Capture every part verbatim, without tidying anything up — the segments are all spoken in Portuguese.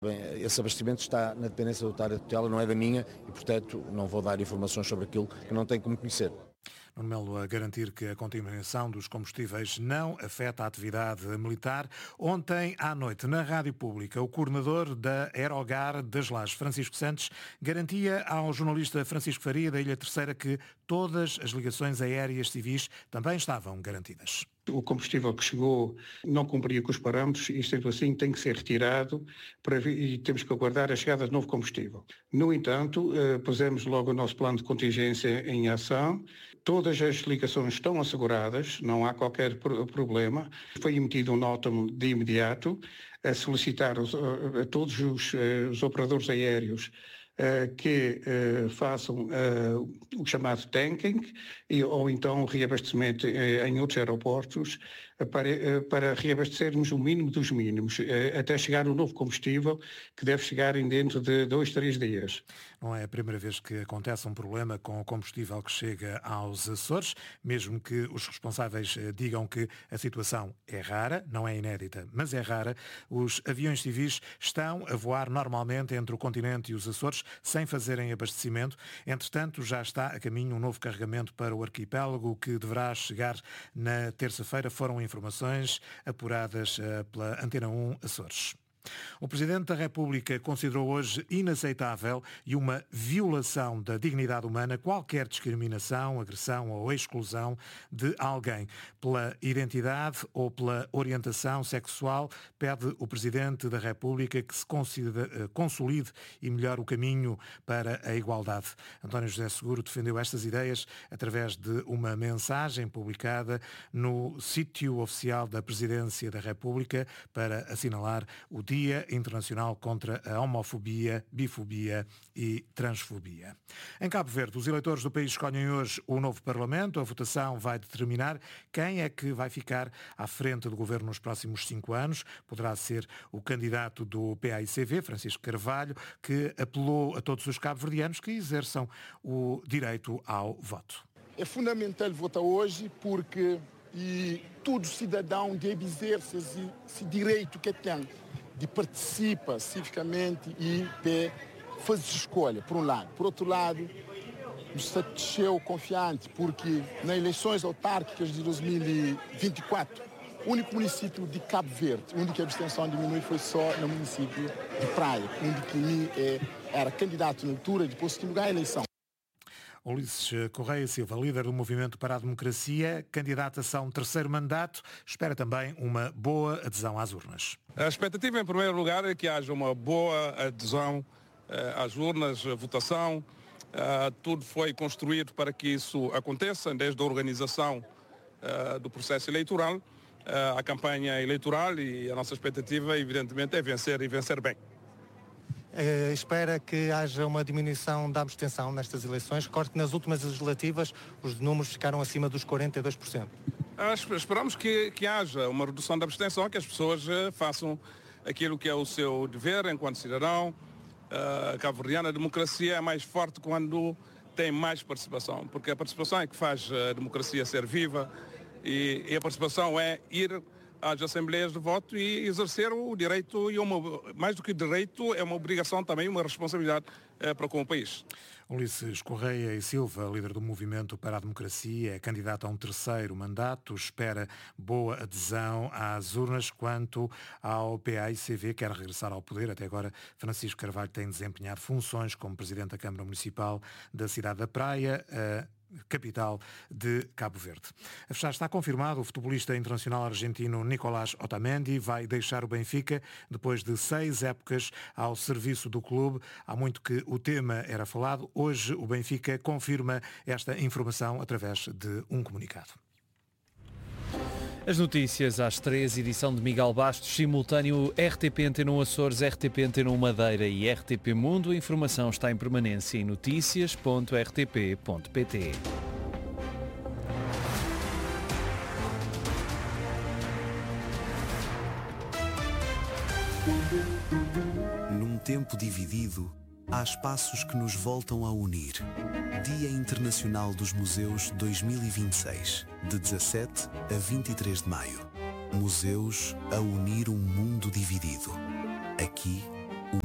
Bem, esse abastecimento está na dependência da autarquia tutela, não é da minha e, portanto, não vou dar informações sobre aquilo que não tenho como conhecer. Nuno Melo a garantir que a contaminação dos combustíveis não afeta a atividade militar. Ontem à noite, na Rádio Pública, o coordenador da Aerogar das Lajes, Francisco Santos, garantia ao jornalista Francisco Faria, da Ilha Terceira, que todas as ligações aéreas civis também estavam garantidas. O combustível que chegou não cumpria com os parâmetros e, sendo assim, tem que ser retirado para, e temos que aguardar a chegada de novo combustível. No entanto, eh, pusemos logo o nosso plano de contingência em ação. Todas as ligações estão asseguradas, não há qualquer pro- problema. Foi emitido um nótamo de imediato a solicitar os, a todos os, eh, os operadores aéreos Uh, que uh, façam uh, o chamado tanking e, ou então reabastecimento uh, em outros aeroportos uh, para, uh, para reabastecermos o mínimo dos mínimos, uh, até chegar o novo combustível que deve chegar em dentro de dois, três dias. Não é a primeira vez que acontece um problema com o combustível que chega aos Açores, mesmo que os responsáveis digam que a situação é rara, não é inédita, mas é rara. Os aviões civis estão a voar normalmente entre o continente e os Açores sem fazerem abastecimento. Entretanto, já está a caminho um novo carregamento para o arquipélago que deverá chegar na terça-feira. Foram informações apuradas pela Antena um Açores. O Presidente da República considerou hoje inaceitável e uma violação da dignidade humana qualquer discriminação, agressão ou exclusão de alguém pela identidade ou pela orientação sexual. Pede o Presidente da República que se consolide e melhore o caminho para a igualdade. António José Seguro defendeu estas ideias através de uma mensagem publicada no sítio oficial da Presidência da República para assinalar o Dia Internacional contra a Homofobia, Bifobia e Transfobia. Em Cabo Verde, os eleitores do país escolhem hoje o novo Parlamento. A votação vai determinar quem é que vai ficar à frente do governo nos próximos cinco anos. Poderá ser o candidato do P A I C V, Francisco Carvalho, que apelou a todos os cabo-verdianos que exerçam o direito ao voto. É fundamental votar hoje porque e todo cidadão deve exercer esse, esse direito que tem de participar civicamente e de fazer escolha, por um lado. Por outro lado, nos satisfez confiante porque nas eleições autárquicas de dois mil e vinte e quatro, o único município de Cabo Verde, onde a abstenção diminuiu foi só no município de Praia, onde que é, era candidato na altura, depois que lugar a eleição. Ulisses Correia Silva, líder do Movimento para a Democracia, candidata-se a um terceiro mandato, espera também uma boa adesão às urnas. A expectativa, em primeiro lugar, é que haja uma boa adesão uh, às urnas, a votação. Uh, tudo foi construído para que isso aconteça, desde a organização uh, do processo eleitoral, uh, a campanha eleitoral, e a nossa expectativa, evidentemente, é vencer e vencer bem. Uh, espera que haja uma diminuição da abstenção nestas eleições. Recordo que nas últimas legislativas os números ficaram acima dos quarenta e dois por cento. Uh, esperamos que, que haja uma redução da abstenção, que as pessoas uh, façam aquilo que é o seu dever enquanto cidadão. Uh, a cabo-verdiana, a democracia é mais forte quando tem mais participação, porque a participação é que faz a democracia ser viva e, e a participação é ir às assembleias de voto e exercer o direito, e uma, mais do que direito, é uma obrigação também, uma responsabilidade é, para com o país. Ulisses Correia e Silva, líder do Movimento para a Democracia, é candidato a um terceiro mandato, espera boa adesão às urnas. Quanto ao P A I C V, quer regressar ao poder. Até agora, Francisco Carvalho tem desempenhado funções como Presidente da Câmara Municipal da cidade da Praia, capital de Cabo Verde. A fechar está confirmado, o futebolista internacional argentino Nicolás Otamendi vai deixar o Benfica depois de seis épocas ao serviço do clube. Há muito que o tema era falado. Hoje o Benfica confirma esta informação através de um comunicado. As notícias às três, edição de Miguel Bastos, simultâneo R T P Antena um Açores, R T P Antena um Madeira e R T P Mundo. A informação está em permanência em notícias ponto r t p ponto p t. Num tempo dividido, há espaços que nos voltam a unir. Dia Internacional dos Museus dois mil e vinte e seis, de dezassete a vinte e três de maio. Museus a unir um mundo dividido. Aqui,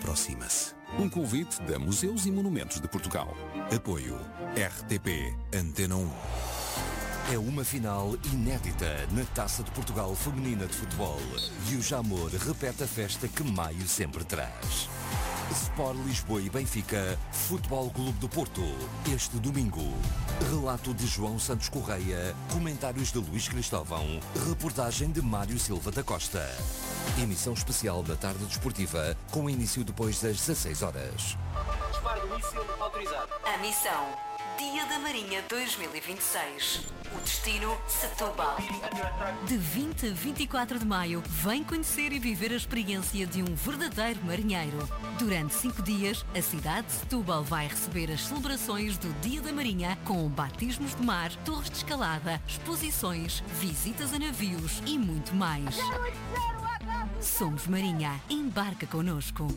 aproxima-se. Um convite da Museus e Monumentos de Portugal. Apoio R T P Antena um. É uma final inédita na Taça de Portugal Feminina de Futebol. E o Jamor repete a festa que maio sempre traz. Sport Lisboa e Benfica, Futebol Clube do Porto. Este domingo, relato de João Santos Correia, comentários de Luís Cristóvão, reportagem de Mário Silva da Costa. Emissão especial da tarde desportiva, com início depois das dezasseis horas. Disparo do míssil autorizado. A missão Dia da Marinha dois mil e vinte e seis. O destino Setúbal. De vinte a vinte e quatro de maio, vem conhecer e viver a experiência de um verdadeiro marinheiro. Durante cinco dias, a cidade de Setúbal vai receber as celebrações do Dia da Marinha com batismos de mar, torres de escalada, exposições, visitas a navios e muito mais. Somos Marinha. Embarca connosco.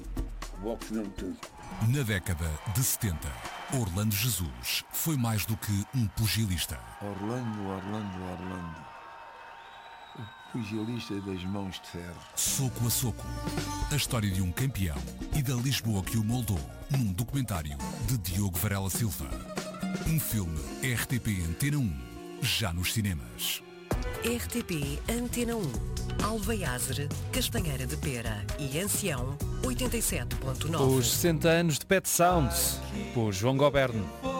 Na década de setenta, Orlando Jesus foi mais do que um pugilista. Orlando, Orlando, Orlando. O pugilista das mãos de ferro. Soco a soco. A história de um campeão e da Lisboa que o moldou, num documentário de Diogo Varela Silva. Um filme R T P Antena um, já nos cinemas. R T P Antena um. Alveiazer, Castanheira de Pera e Ancião, oitenta e sete ponto nove. Os sessenta anos de Pet Sounds, por João Goberno.